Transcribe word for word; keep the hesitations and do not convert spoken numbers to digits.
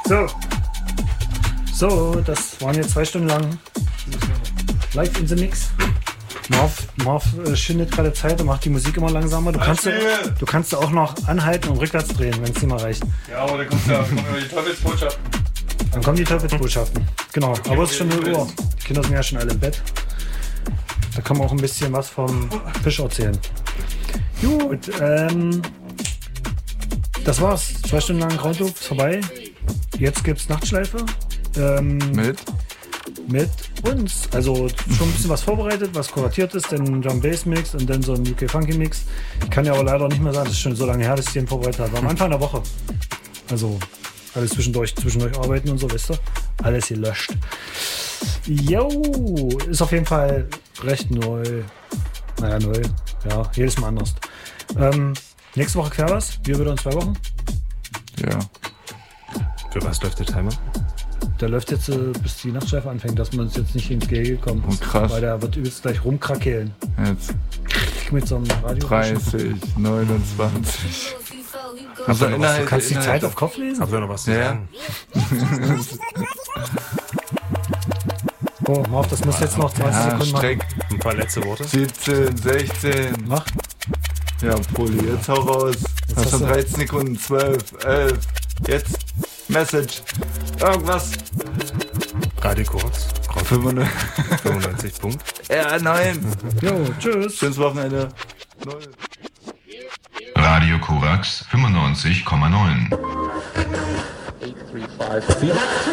So. So, das waren jetzt zwei Stunden lang live in the mix. Marv, Marv äh, schindet gerade Zeit und macht die Musik immer langsamer. Du kannst, du kannst auch noch anhalten und rückwärts drehen, wenn es dir mal reicht. Ja, aber dann kommt ja, kommen ja die Teufelsbotschaften. Dann kommen die Teufelsbotschaften. Genau, okay, aber es ist schon null Uhr. Die Kinder sind ja schon alle im Bett. Da kann man auch ein bisschen was vom Fisch erzählen. Gut, ähm, das war's. Zwei Stunden lang Groundloop ist vorbei. Jetzt gibt's Nachtschleife. Ähm, mit? Mit uns. Also schon ein bisschen was vorbereitet, was kuratiert ist, den Drum Bass Mix und dann so ein U K Funky Mix. Ich kann ja aber leider nicht mehr sagen, das ist schon so lange her, dass ich den vorbereitet habe. Am Anfang der Woche. Also alles zwischendurch, zwischendurch arbeiten und so, wisst ihr? Alles gelöscht. Jo, ist auf jeden Fall recht neu. Naja, neu. Ja, jedes Mal anders. Ähm, nächste Woche Querbass. Wir wieder in zwei Wochen. Ja. Für was läuft der Timer? Der läuft jetzt, äh, bis die Nachtschleife anfängt, dass man uns jetzt nicht ins Gehege kommt. Oh, krass. Weil der wird übelst gleich rumkrakeln. Jetzt. Mit so einem Radio. dreißig, neunundzwanzig. Habt ihr noch was? Du kannst die Zeit auf Kopf lesen? Habt ihr noch was zu Ja. sagen? Oh, Marv, das muss jetzt noch zwanzig Ja, Sekunden streck. machen. Ein paar letzte Worte? siebzehn, sechzehn. Mach. Ja, Poli, jetzt hau raus. Jetzt Hast hast du du- dreizehn Sekunden, zwölf, elf. Jetzt. Message. Irgendwas. Radio Korax. fünfundneunzig. fünfundneunzig Punkt. Ja, nein. Jo, tschüss. Schönes Wochenende. Radio Korax fünfundneunzig Komma neun.